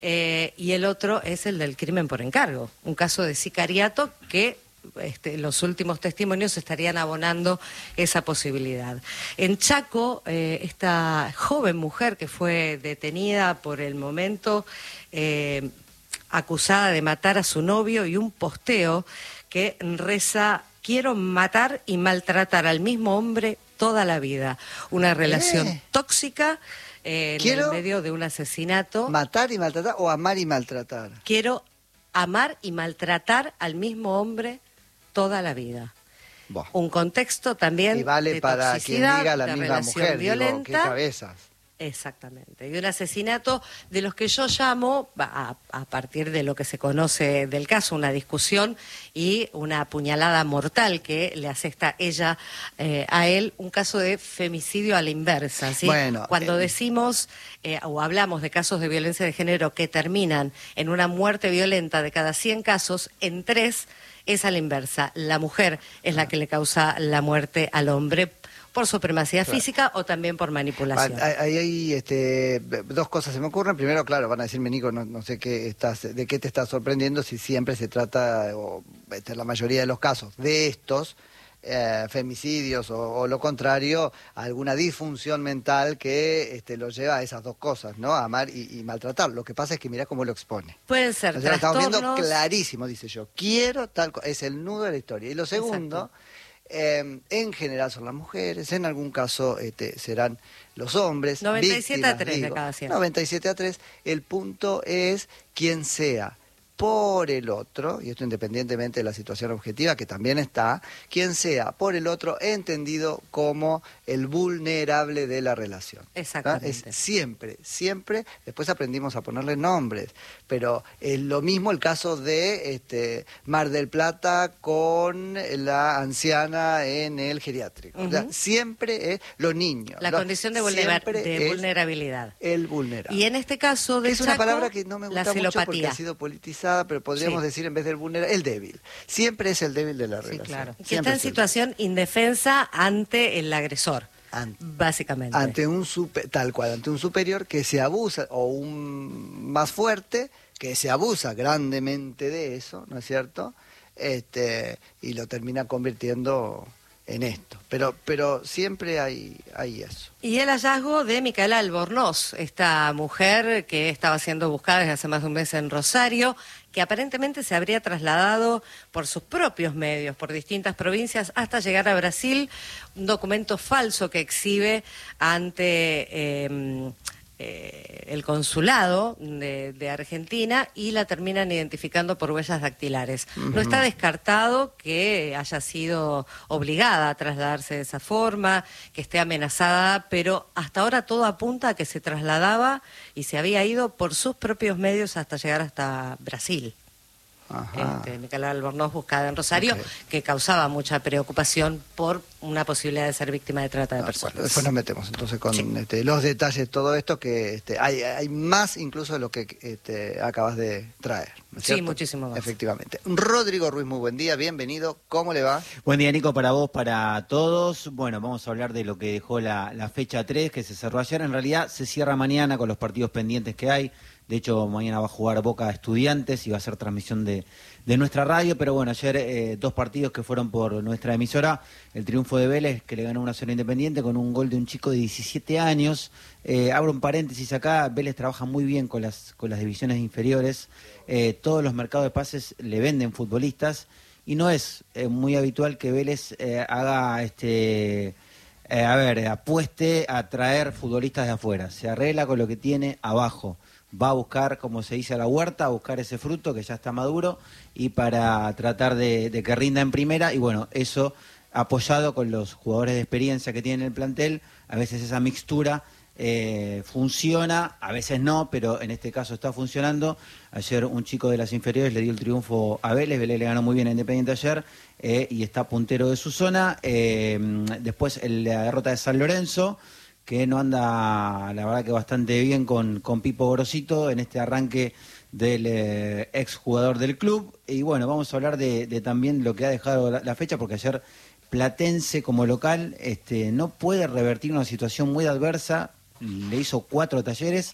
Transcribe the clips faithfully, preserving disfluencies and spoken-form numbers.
eh, y el otro es el del crimen por encargo, un caso de sicariato que este, los últimos testimonios estarían abonando esa posibilidad. En Chaco, eh, esta joven mujer que fue detenida por el momento, eh, acusada de matar a su novio, y un posteo que reza: quiero matar y maltratar al mismo hombre toda la vida. Una relación ¿Eh? tóxica eh, en el medio de un asesinato. ¿Matar y maltratar o amar y maltratar? Quiero amar y maltratar al mismo hombre toda la vida. Boh. Un contexto también y vale de para quien diga la de misma mujer, violenta. Digo, qué cabezas. Exactamente, y un asesinato de los que yo llamo, a, a partir de lo que se conoce del caso, una discusión y una puñalada mortal que le asesta ella eh, a él, un caso de femicidio a la inversa, ¿sí? Bueno, cuando eh, decimos eh, o hablamos de casos de violencia de género que terminan en una muerte violenta de cada cien casos, en tres es a la inversa. La mujer es la que le causa la muerte al hombre, por supremacía claro. física o también por manipulación. Ahí hay este, dos cosas se me ocurren. Primero, claro, van a decirme, Nico, no, no sé qué estás, de qué te estás sorprendiendo, si siempre se trata, o esta es la mayoría de los casos, de estos eh, femicidios o, o lo contrario, alguna disfunción mental que este, lo lleva a esas dos cosas, ¿no? A amar y, y maltratar. Lo que pasa es que mirá cómo lo expone. Pueden ser o sea, trastornos. Estamos viendo clarísimo, dice yo, quiero tal cosa, es el nudo de la historia. Y lo segundo... Exacto. Eh, en general son las mujeres, en algún caso este, serán los hombres. noventa y siete a tres de cada cien. noventa y siete a tres. El punto es quien sea por el otro, y esto independientemente de la situación objetiva, que también está, quien sea por el otro entendido como el vulnerable de la relación. Exactamente. Es siempre, siempre, después aprendimos a ponerle nombres, pero es lo mismo el caso de este, Mar del Plata con la anciana en el geriátrico. Uh-huh. O sea, siempre es los niños. La lo, condición de, vulner de vulnerabilidad. El vulnerable. Y en este caso de es Chaco, una palabra que no me gusta mucho porque ha sido politizada, pero podríamos sí. decir en vez del vulnerable, el débil. Siempre es el débil de la sí, relación. Claro. Que Siempre está en situación indefensa ante el agresor, ante, básicamente. Ante un super, tal cual, ante un superior que se abusa, o un más fuerte, que se abusa grandemente de eso, ¿no es cierto? Este, y lo termina convirtiendo en esto. Pero, pero siempre hay, hay eso. Y el hallazgo de Micaela Albornoz, esta mujer que estaba siendo buscada desde hace más de un mes en Rosario, que aparentemente se habría trasladado por sus propios medios, por distintas provincias, hasta llegar a Brasil, un documento falso que exhibe ante eh, eh, el consulado de, de Argentina, y la terminan identificando por huellas dactilares. Uh-huh. No está descartado que haya sido obligada a trasladarse de esa forma, que esté amenazada, pero hasta ahora todo apunta a que se trasladaba y se había ido por sus propios medios hasta llegar hasta Brasil. Este, Micaela Albornoz, buscada en Rosario, okay. que causaba mucha preocupación por una posibilidad de ser víctima de trata de no, personas. Bueno, después nos metemos entonces con sí. este, los detalles de todo esto, que este, hay, hay más incluso de lo que este, acabas de traer, ¿no es Sí, cierto? muchísimo más. Efectivamente. Rodrigo Ruiz, muy buen día, bienvenido, ¿cómo le va? Buen día, Nico, para vos, para todos. Bueno, vamos a hablar de lo que dejó la, la fecha tres, que se cerró ayer. En realidad se cierra mañana con los partidos pendientes que hay. De hecho, mañana va a jugar Boca Estudiantes y va a ser transmisión de, de nuestra radio. Pero bueno, ayer eh, dos partidos que fueron por nuestra emisora. El triunfo de Vélez, que le ganó una zona Independiente con un gol de un chico de diecisiete años. Eh, abro un paréntesis acá, Vélez trabaja muy bien con las, con las divisiones inferiores. Eh, todos los mercados de pases le venden futbolistas. Y no es eh, muy habitual que Vélez eh, haga, este, eh, a ver, apueste a traer futbolistas de afuera. Se arregla con lo que tiene abajo. Va a buscar, como se dice a la huerta, a buscar ese fruto que ya está maduro y para tratar de, de que rinda en primera. Y bueno, eso apoyado con los jugadores de experiencia que tiene el plantel, a veces esa mixtura eh, funciona, a veces no, pero en este caso está funcionando. Ayer un chico de las inferiores le dio el triunfo a Vélez, Vélez le ganó muy bien a Independiente ayer eh, y está puntero de su zona. Eh, después el, la derrota de San Lorenzo, que no anda, la verdad que bastante bien con, con Pipo Gorosito en este arranque del eh, ex jugador del club. Y bueno, vamos a hablar de, de también lo que ha dejado la, la fecha, porque ayer Platense como local este, no puede revertir una situación muy adversa, le hizo cuatro Talleres,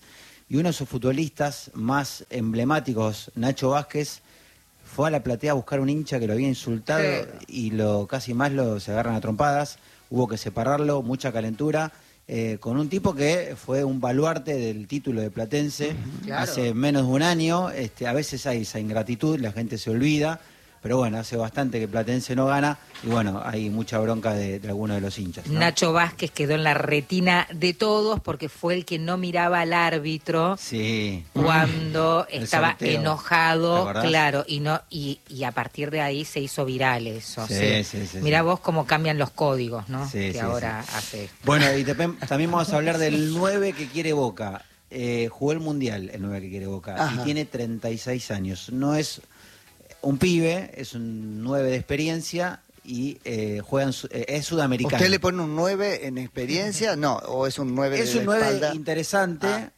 y uno de sus futbolistas más emblemáticos, Nacho Vázquez, fue a la platea a buscar un hincha que lo había insultado Sí. y lo casi más lo se agarran a trompadas, hubo que separarlo, mucha calentura, eh, con un tipo que fue un baluarte del título de Platense Claro. hace menos de un año. Este, a veces hay esa ingratitud, la gente se olvida, pero bueno, hace bastante que Platense no gana y bueno, hay mucha bronca de, de algunos de los hinchas, ¿no? Nacho Vázquez quedó en la retina de todos porque fue el que no miraba al árbitro Sí. cuando El estaba sorteo. ¿Te enojado, acordás? claro, y no y, y a partir de ahí se hizo viral eso. Sí, sí. sí, sí, Mirá sí. vos cómo cambian los códigos, ¿no? Sí, que sí, ahora hace. Bueno, y te- también vamos a hablar del nueve que quiere Boca. Eh, jugó el Mundial, el nueve que quiere Boca, Ajá. y tiene treinta y seis años. No es un pibe, es un nueve de experiencia y eh, juega en su- eh, es sudamericano. ¿Usted le pone un nueve en experiencia? No, o es un nueve Es de un la nueve espalda. interesante, Ah.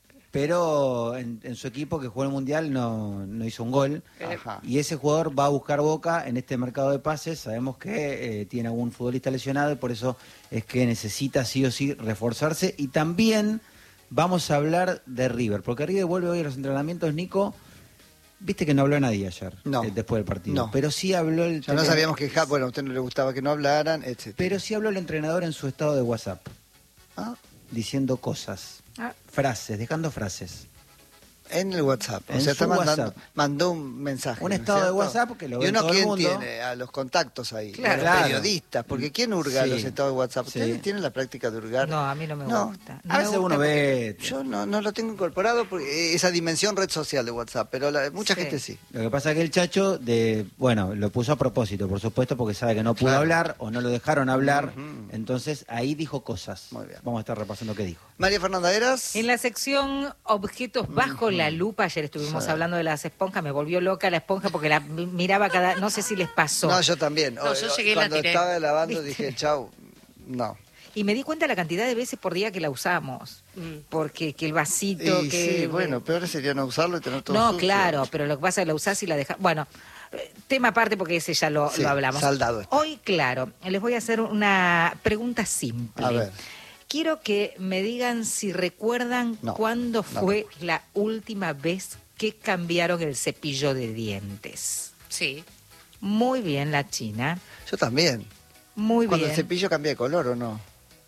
pero en, en su equipo que jugó el Mundial no, no hizo un gol. Ajá. Y ese jugador va a buscar Boca en este mercado de pases. Sabemos que eh, tiene algún futbolista lesionado y por eso es que necesita sí o sí reforzarse. Y también vamos a hablar de River, porque River vuelve hoy a los entrenamientos, Nico. Viste que no habló nadie ayer, No. eh, después del partido. No. Pero sí habló el Ya no tele- sabíamos que, ja- bueno, a usted no le gustaba que no hablaran, etcétera. Pero sí habló el entrenador en su estado de WhatsApp, Ah, diciendo cosas, Ah, frases, dejando frases. en el WhatsApp. O En sea, está su mandando, WhatsApp. mandó un mensaje. Un ¿no es estado de cierto? WhatsApp que lo ¿Y ve uno todo el quién mundo? tiene? A los contactos ahí. Claro. A los Claro. periodistas. Porque ¿quién hurga Sí. los estados de WhatsApp? Sí. ¿Ustedes tienen la práctica de hurgar? no, a mí no me No. gusta. No A me veces gusta uno ve... Yo no, no lo tengo incorporado porque esa dimensión red social de WhatsApp, pero la- mucha Sí. gente sí. Lo que pasa es que el Chacho, de, bueno, lo puso a propósito, por supuesto, porque sabe que no pudo Claro. hablar o no lo dejaron hablar. Ujú. Entonces ahí dijo cosas. Muy bien. Vamos a estar repasando qué dijo. María Fernanda Eras. En la sección objetos bajo la lupa, ayer estuvimos Sí. hablando de las esponjas, me volvió loca la esponja porque la miraba cada, no sé si les pasó. No, yo también. No, yo llegué y la Cuando tiré. estaba lavando ¿Viste? dije, chau, no. Y me di cuenta la cantidad de veces por día que la usamos, Mm. porque que el vasito, Y que sí, bueno, peor sería no usarlo y tener todo no, sucio. claro, pero lo que pasa es que la usás y la dejas. Bueno, eh, tema aparte porque ese ya lo, Sí, lo hablamos. saldado está. Hoy, claro, les voy a hacer una pregunta simple. A ver. Quiero que me digan si recuerdan No, cuándo no fue la última vez que cambiaron el cepillo de dientes. Sí. Muy bien, la China. Yo también. Muy Cuando bien. el cepillo cambia de color o no.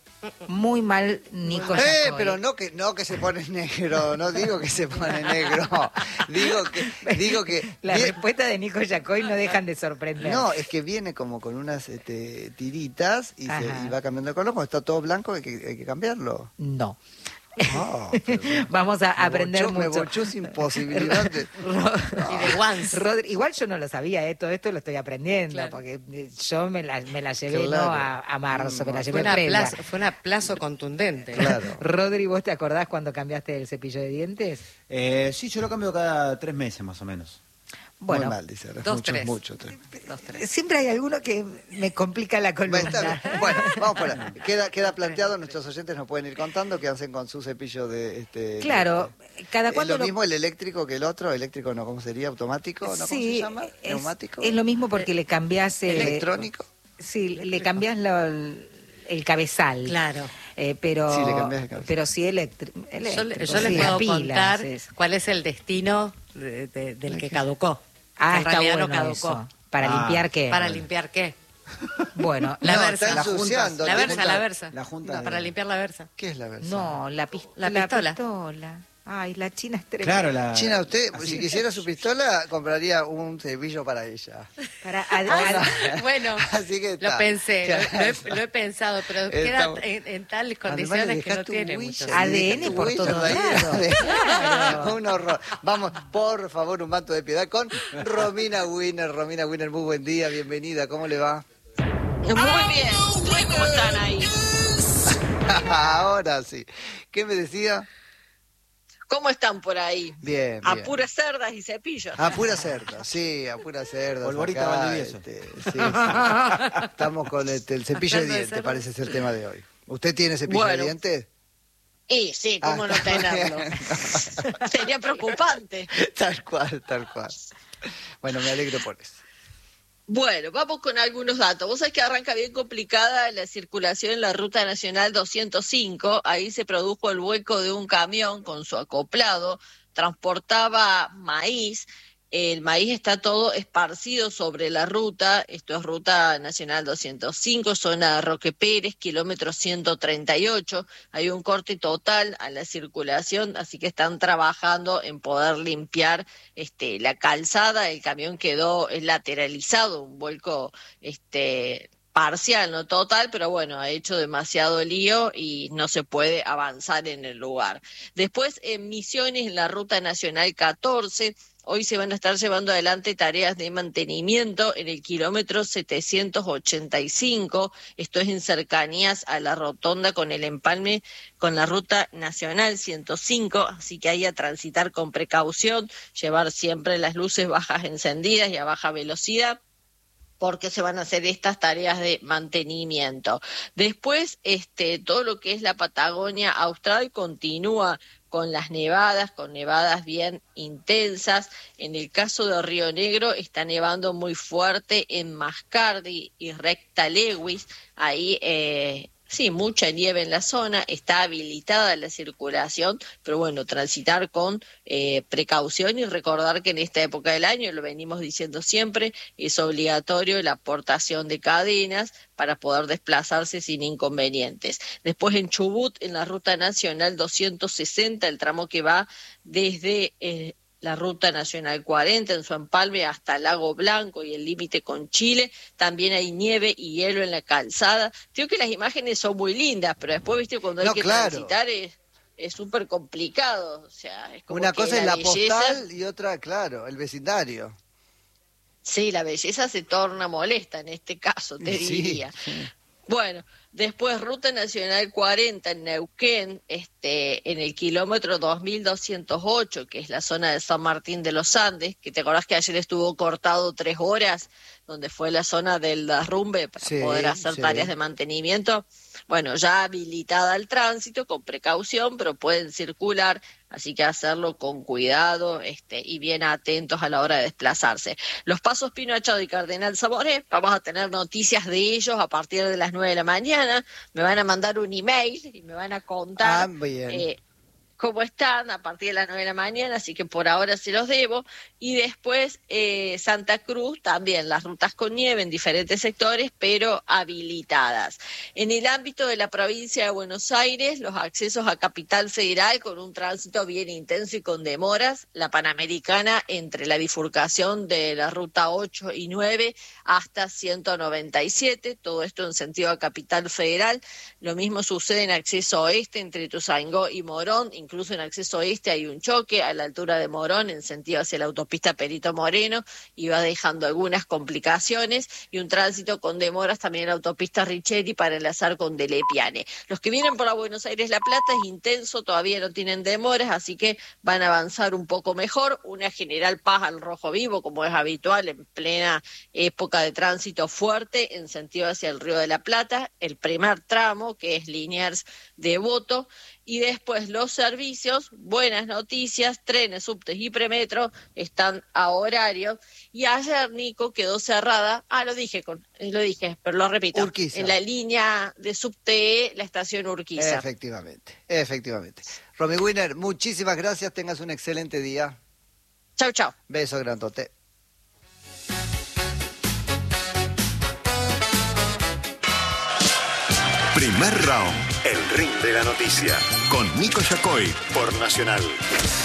Muy mal, Nico. Eh, Yacoy. pero no que no que se pone negro, no digo que se pone negro. Digo que digo que La bien- respuesta de Nico Yacoy no dejan de sorprender. no, es que viene como con unas este, tiritas y, se, Ajá. y va cambiando de color. Cuando está todo blanco hay que, hay que cambiarlo. No. No, pero me- Vamos a me aprender bochó- Me mucho. bochó sin posibilidad de... Y de once. Rodri- igual yo no lo sabía, ¿eh? Todo esto lo estoy aprendiendo, Claro. porque eh, yo me la, me la llevé Claro. no a, a marzo, me la Fue llevé una previa. plazo, fue una plazo contundente. Claro. Rodri, ¿vos te acordás cuando cambiaste el cepillo de dientes? Eh, sí, yo lo cambio cada tres meses más o menos. Bueno, Muy mal, dice. ahora. dos, mucho, tres. mucho. tres. Dos, tres. siempre hay alguno que me complica la Bueno, está columna. bien. Bueno, vamos por ahí. Queda, queda planteado, nuestros oyentes nos pueden ir contando qué hacen con su cepillo de... Este, Claro, cada ¿Es cuando lo mismo el eléctrico que el otro? ¿Eléctrico no? ¿Cómo sería? ¿Automático? ¿No? ¿Cómo Sí, se llama? es, ¿Neumático? es lo mismo porque le cambiás... eh, ¿Electrónico? Sí, le cambiás lo- el cabezal. Claro. Eh, pero, Sí, le cambiás el cabezal. pero sí electri- Yo, eléctrico. yo les sí, puedo a pilas, contar es. cuál es el destino de- de- del que caducó. Ah, En está realidad bueno no caducó. eso. ¿Para Ah, limpiar qué? ¿Para limpiar qué? Bueno, La No, versa. está La ensuciando. La tiene- versa, la versa. la junta No, de- para limpiar la versa. ¿Qué es la versión? no, la, pis- La pistola. pistola. Ay, la China es tremenda. Claro, la... China, usted, así- si quisiera su pistola, compraría un cepillo para ella. Para, ad- ad- Bueno, Así que está. lo pensé, lo, Claro. lo he, lo he pensado, pero Está queda bueno. en, en tales Además, le condiciones que no dejás tu tiene huella, mucho. le A D N dejás tu por huella todos ahí. lados. Claro. Un horror. Vamos, por favor, un manto de piedad con Romina Winner. Romina Winner, muy buen día, bienvenida, ¿cómo le va? Muy bien. ¿Ustedes cómo están ahí? Ahora sí. ¿Qué me decía? ¿Cómo están por ahí? Bien, A bien. puras cerdas y cepillos. A pura cerda, sí, a pura cerda. Polvorita acá, Valdivieso. este, sí, sí. Estamos con este, el cepillo de Hablando de dientes, cerdas. parece ser el tema de hoy. ¿Usted tiene cepillo Bueno. de dientes? Y sí, ¿cómo Ah, no tenerlo? Sería preocupante. Tal cual, tal cual. Bueno, me alegro por eso. Bueno, vamos con algunos datos. Vos sabés que arranca bien complicada la circulación en la Ruta Nacional doscientos cinco. Ahí se produjo el vuelco de un camión con su acoplado. Transportaba maíz. El maíz está todo esparcido sobre la ruta. Esto es Ruta Nacional doscientos cinco, zona Roque Pérez, kilómetro ciento treinta y ocho. Hay un corte total a la circulación, así que están trabajando en poder limpiar este, la calzada. El camión quedó lateralizado, un vuelco este, parcial, no total, pero bueno, ha hecho demasiado lío y no se puede avanzar en el lugar. Después, en Misiones, en la Ruta Nacional catorce, hoy se van a estar llevando adelante tareas de mantenimiento en el kilómetro setecientos ochenta y cinco, esto es en cercanías a la rotonda con el empalme con la Ruta Nacional ciento cinco, así que hay a transitar con precaución, llevar siempre las luces bajas encendidas y a baja velocidad, porque se van a hacer estas tareas de mantenimiento. Después, este, todo lo que es la Patagonia Austral continúa con las nevadas, con nevadas bien intensas. En el caso de Río Negro está nevando muy fuerte en Mascardi y Recta Lewis, ahí eh, sí, mucha nieve en la zona, está habilitada la circulación, pero bueno, transitar con eh, precaución y recordar que en esta época del año, lo venimos diciendo siempre, es obligatorio la aportación de cadenas para poder desplazarse sin inconvenientes. Después en Chubut, en la Ruta Nacional doscientos sesenta, el tramo que va desde Eh, la Ruta Nacional cuarenta en su empalme hasta Lago Blanco y el límite con Chile, también hay nieve y hielo en la calzada. Creo que las imágenes son muy lindas, pero después, viste, cuando hay no, que claro. transitar es es súper complicado. O sea, es como una que cosa es la belleza, postal y otra, claro, el vecindario. Sí, la belleza se torna molesta en este caso, te Sí, diría. sí. Bueno, después Ruta Nacional cuarenta en Neuquén, este, en el kilómetro dos mil doscientos ocho, que es la zona de San Martín de los Andes, que te acordás que ayer estuvo cortado tres horas, donde fue la zona del derrumbe para Sí, poder hacer sí. tareas de mantenimiento. Bueno, ya habilitada al tránsito, con precaución, pero pueden circular, así que hacerlo con cuidado este, y bien atentos a la hora de desplazarse. Los Pasos Pino Achado y Cardenal Saboré, vamos a tener noticias de ellos a partir de las nueve de la mañana. Me van a mandar un email y me van a contar Ah, bien. eh, cómo están a partir de las nueve de la mañana, así que por ahora se los debo. Y después eh, Santa Cruz, también las rutas con nieve en diferentes sectores, pero habilitadas. En el ámbito de la provincia de Buenos Aires, los accesos a Capital Federal con un tránsito bien intenso y con demoras, la Panamericana entre la bifurcación de la ruta ocho y nueve hasta ciento noventa y siete, todo esto en sentido a Capital Federal. Lo mismo sucede en acceso oeste entre Ituzaingó y Morón, incluso en acceso oeste hay un choque a la altura de Morón en sentido hacia la autopista Perito Moreno y va dejando algunas complicaciones y un tránsito con demoras también en la autopista Richeri para enlazar con Delepiane. Los que vienen por la Buenos Aires-La Plata es intenso, todavía no tienen demoras, así que van a avanzar un poco mejor. Una General Paz al rojo vivo, como es habitual en plena época de tránsito fuerte en sentido hacia el Río de la Plata, el primer tramo que es Liniers Devoto. Y después los servicios, buenas noticias, trenes, subtes y premetro están a horario. Y ayer, Nico, quedó cerrada, ah, lo dije, con, lo dije, pero lo repito, Urquiza. en la línea de subte, la estación Urquiza. Efectivamente, efectivamente. Romy Wiener, muchísimas gracias, tengas un excelente día. Chau, chau. Beso grandote. Primer round, el ring de la noticia, con Nico Yacoy por Nacional.